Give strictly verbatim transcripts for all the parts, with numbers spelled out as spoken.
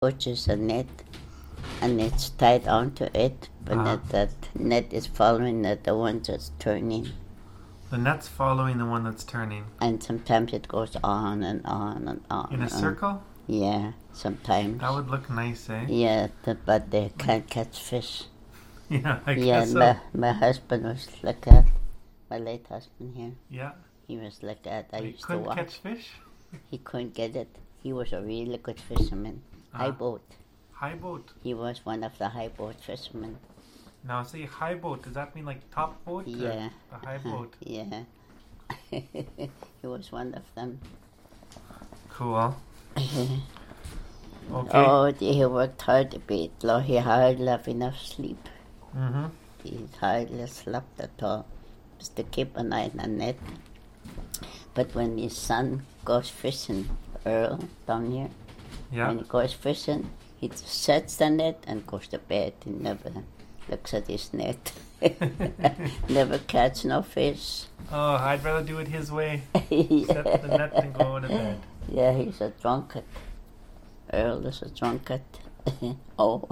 which is a net, and it's tied onto it, but Uh-huh. that, that net is following the, the one that's turning. The net's following the one that's turning. And sometimes it goes on and on and on. In a and- circle? Yeah, sometimes. That would look nice, eh? Yeah, the, but they can't catch fish. Yeah, I yeah, guess so. my, my husband was like that. My late husband here. Yeah. He was like that. I But he used to couldn't watch. catch fish? He couldn't get it. He was a really good fisherman. Uh-huh. High boat. High boat. He was one of the high boat fishermen. Now, say high boat, does that mean like top boat? or Yeah. The high boat. Yeah. He was one of them. Cool. Okay. Oh, he worked hard a bit. Though he hardly have enough sleep. Mm-hmm. He hardly slept at all. Just to keep an eye on net. But when his son goes fishing, Earl, down here, Yeah. when he goes fishing, he just sets the net and goes to bed. He never looks at his net. Never catch no fish. Oh, I'd rather do it his way. yeah. Set the net and go to bed. Yeah, he's a drunkard. Earl is a drunkard. oh.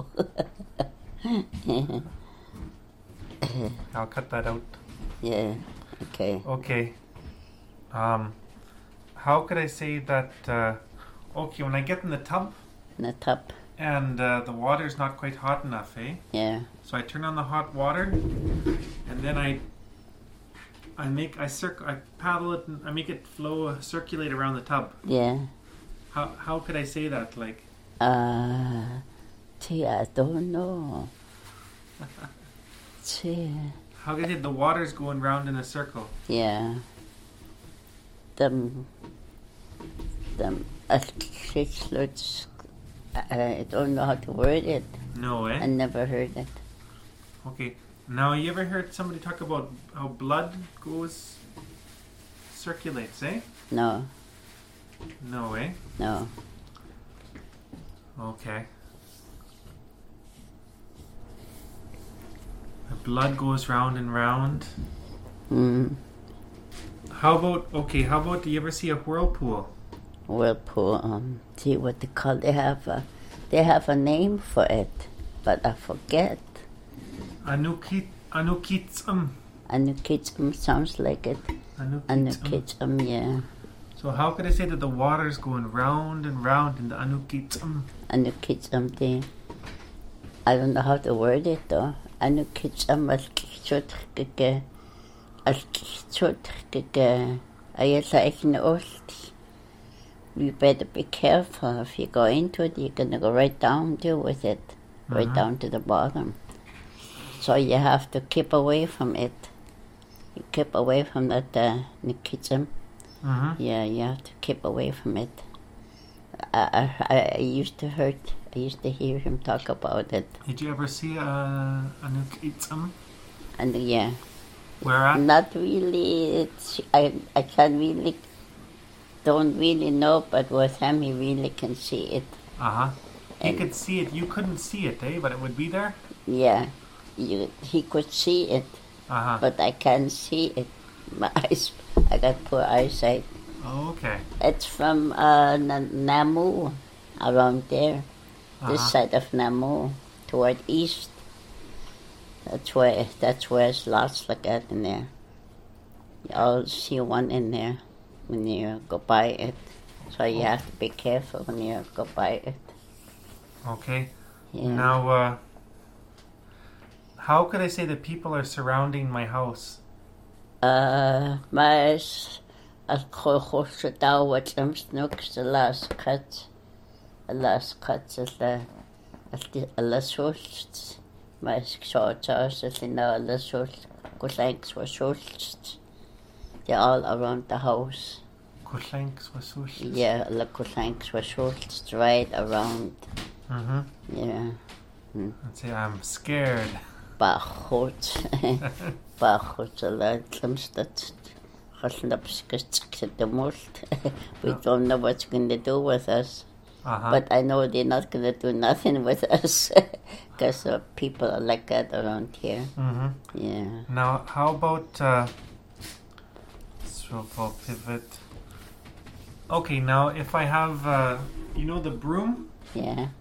I'll cut that out. yeah, okay. Okay. Um, how could I say that? Uh, okay, when I get in the tub In the tub, and uh, the water's not quite hot enough, eh? yeah. So I turn on the hot water, and then I, I make I circ I paddle it and I make it flow uh, circulate around the tub. Yeah. How how could I say that? Like, Uh, gee, I don't know. Gee, how could I say the water's going round in a circle? yeah. Them, them, I I don't know how to word it. No, eh? I never heard it. Okay. Now, you ever heard somebody talk about how blood goes circulates, eh? No, No, eh? no. Okay. The blood goes round and round. Mm. How about, okay, how about, do you ever see a whirlpool? Whirlpool, um, see what they call, they have a, they have a name for it, but I forget. Anukit, anukitsum. Anukitsum sounds like it. Anukitsum. Anukitsum, yeah. So how could I say that the water's going round and round in the anukitsum? Anukitsum, they, I don't know how to word it though. Anukitsum, alkitsutke, alkitsutke, ayasaikin. You better be careful. If you go into it, you're going to go right down to with it, right Mhm. down to the bottom. So you have to keep away from it. You keep away from that uh, nikitsum. Mm-hmm. Yeah, you have to keep away from it. I, I, I used to heard, I used to hear him talk about it. Did you ever see a anukitsum? And yeah, Where at? not really, it's, I, I can't really, don't really know, but with him, he really can see it. Uh-huh. He And- could see it. You couldn't see it, eh? But it would be there? Yeah, you, he could see it, Uh-huh. but I can't see it. My eyes, I got poor eyesight. Oh, okay. It's from uh, N- Namu, around there, this Uh-huh. side of Namu, toward east. That's where, that's where it's lots like that in there. You'll see one in there when you go by it. So you have to be careful when you go by it. Okay. Yeah. Now, uh, how could I say that people are surrounding my house? Uh, mas as khokhos tao wat am snooks the last cut, the last cut is the as the last hosts. Mas short hours is in the last hosts. Good thanks for hosts. They're all around the house. Kushlanks wasush. Yeah, the good thanks for hosts right around. Mm-hmm. Yeah. I'd say I'm scared. Bachot. Bachot a lot that. We don't know what's going to do with us. Uh-huh. But I know they're not going to do nothing with us because uh, people are like that around here. Mm-hmm. Yeah. Now, how about uh, swivel pivot? Okay, now if I have, uh, you know, the broom, Yeah.